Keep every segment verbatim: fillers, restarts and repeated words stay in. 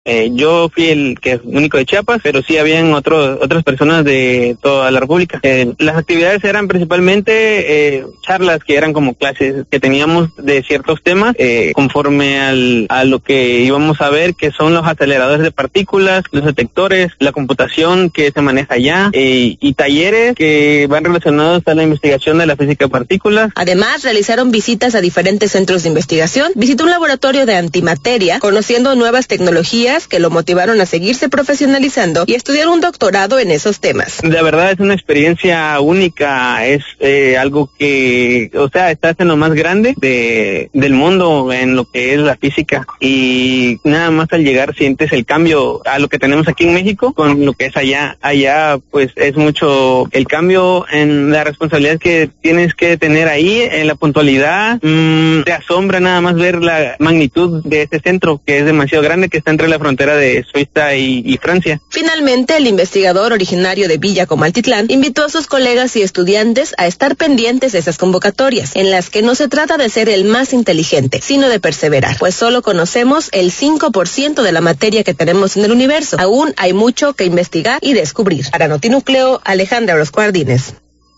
Eh, yo fui el que es único de Chiapas, pero sí habían otros otras personas de toda la República. Eh, las actividades eran principalmente eh, charlas que eran como clases que teníamos de ciertos temas eh, conforme al, a lo que íbamos a ver, que son los aceleradores de partículas, los detectores, la computación que se maneja allá eh, y talleres que van relacionados a la investigación de la física de partículas. Además, realizaron visitas a diferentes centros de investigación, visitó un laboratorio de antimateria, conociendo nuevas tecnologías que lo motivaron a seguirse profesionalizando y estudiar un doctorado en esos temas. De verdad es una experiencia única, es eh, algo que, o sea, estás en lo más grande de del mundo en lo que es la física y nada más al llegar sientes el cambio a lo que tenemos aquí en México con lo que es allá. Allá pues es mucho el cambio en la responsabilidad que tienes que tener ahí, en la puntualidad. Mmm, te asombra nada más ver la magnitud de este centro que es demasiado grande, que está entre la frontera de Suiza y, y Francia. Finalmente, el investigador originario de Villa Comaltitlán invitó a sus colegas y estudiantes a estar pendientes de esas convocatorias, en las que no se trata de ser el más inteligente, sino de perseverar, pues solo conocemos el cinco por ciento de la materia que tenemos en el universo. Aún hay mucho que investigar y descubrir. Para Notinúcleo, Alejandra Orozco Ardínez.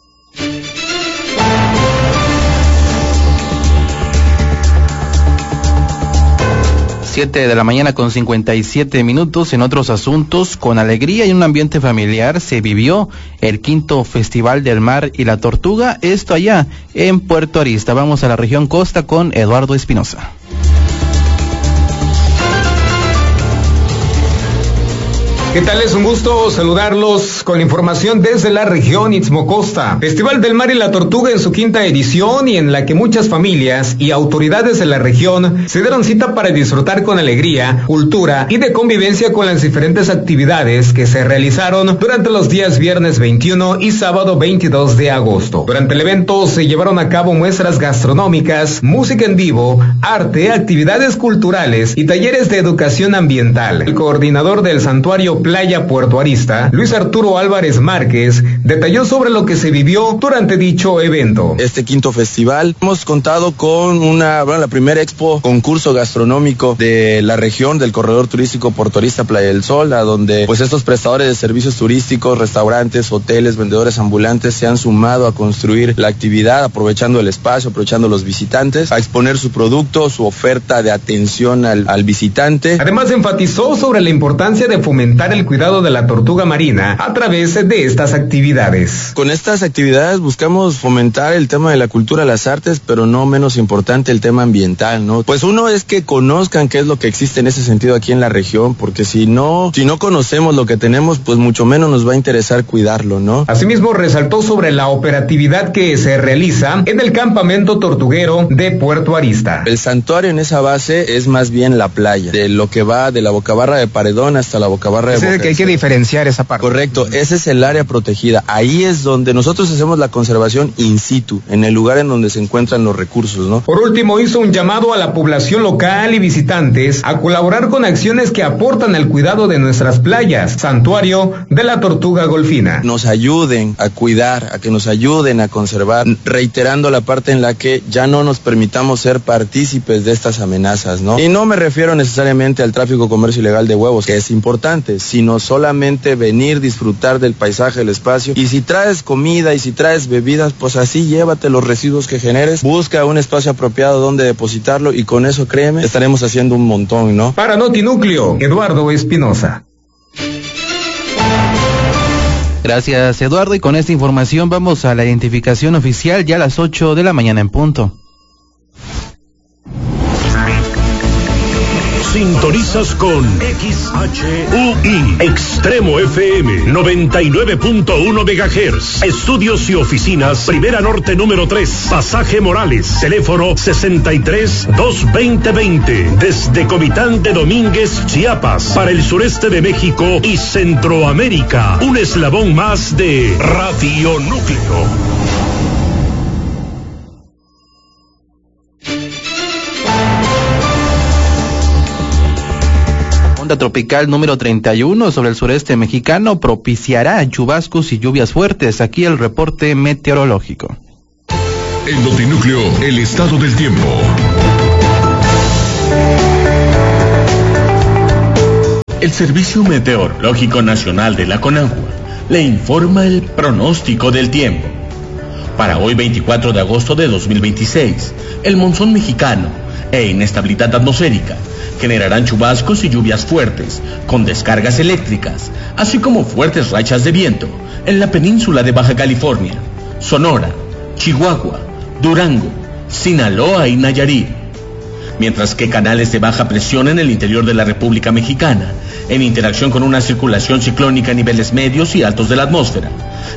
siete de la mañana con cincuenta y siete minutos. En otros asuntos, con alegría y un ambiente familiar se vivió el quinto Festival del Mar y la Tortuga, esto allá en Puerto Arista. Vamos a la región costa con Eduardo Espinosa. ¿Qué tal? Es un gusto saludarlos con información desde la región Istmo Costa. Festival del Mar y la Tortuga en su quinta edición y en la que muchas familias y autoridades de la región se dieron cita para disfrutar con alegría, cultura y de convivencia con las diferentes actividades que se realizaron durante los días viernes veintiuno y sábado veintidós de agosto. Durante el evento se llevaron a cabo muestras gastronómicas, música en vivo, arte, actividades culturales y talleres de educación ambiental. El coordinador del santuario Playa Puerto Arista, Luis Arturo Álvarez Márquez, detalló sobre lo que se vivió durante dicho evento. Este quinto festival, hemos contado con una, bueno, la primera expo concurso gastronómico de la región del corredor turístico Puerto Arista Playa del Sol, a donde pues estos prestadores de servicios turísticos, restaurantes, hoteles, vendedores ambulantes se han sumado a construir la actividad, aprovechando el espacio, aprovechando los visitantes, a exponer su producto, su oferta de atención al, al visitante. Además enfatizó sobre la importancia de fomentar el cuidado de la tortuga marina a través de estas actividades. Con estas actividades buscamos fomentar el tema de la cultura, las artes, pero no menos importante el tema ambiental, ¿no? Pues uno es que conozcan qué es lo que existe en ese sentido aquí en la región, porque si no, si no conocemos lo que tenemos, pues mucho menos nos va a interesar cuidarlo, ¿no? Asimismo resaltó sobre la operatividad que se realiza en el campamento tortuguero de Puerto Arista. El santuario en esa base es más bien la playa, de lo que va de la Bocabarra de Paredón hasta la Bocabarra de Que hay que diferenciar esa parte. Correcto, ese es el área protegida. Ahí es donde nosotros hacemos la conservación in situ, en el lugar en donde se encuentran los recursos, ¿no? Por último, hizo un llamado a la población local y visitantes a colaborar con acciones que aportan al cuidado de nuestras playas, santuario de la tortuga golfina. Nos ayuden a cuidar, a que nos ayuden a conservar, reiterando la parte en la que ya no nos permitamos ser partícipes de estas amenazas, ¿no? Y no me refiero necesariamente al tráfico comercio ilegal de huevos, que es importante, sino solamente venir, disfrutar del paisaje, del espacio. Y si traes comida y si traes bebidas, pues así llévate los residuos que generes, busca un espacio apropiado donde depositarlo y con eso, créeme, estaremos haciendo un montón, ¿no? Para Notinúcleo, Eduardo Espinosa. Gracias, Eduardo, y con esta información vamos a la identificación oficial ya a las ocho de la mañana en punto. Sintonizas con X H U I, Extremo F M, noventa y nueve punto uno megahertz. Estudios y oficinas, Primera Norte número tres, Pasaje Morales, teléfono sesenta y tres, dos veinte veinte, desde Comitán de Domínguez, Chiapas, para el sureste de México y Centroamérica. Un eslabón más de Radio Núcleo. Onda tropical número treinta y uno sobre el sureste mexicano propiciará chubascos y lluvias fuertes. Aquí el reporte meteorológico. En Notinúcleo, el estado del tiempo. El Servicio Meteorológico Nacional de la Conagua le informa el pronóstico del tiempo. Para hoy veinticuatro de agosto de dos mil veintiséis, el monzón mexicano e inestabilidad atmosférica generarán chubascos y lluvias fuertes con descargas eléctricas, así como fuertes rachas de viento en la península de Baja California, Sonora, Chihuahua, Durango, Sinaloa y Nayarit. Mientras que canales de baja presión en el interior de la República Mexicana, en interacción con una circulación ciclónica a niveles medios y altos de la atmósfera,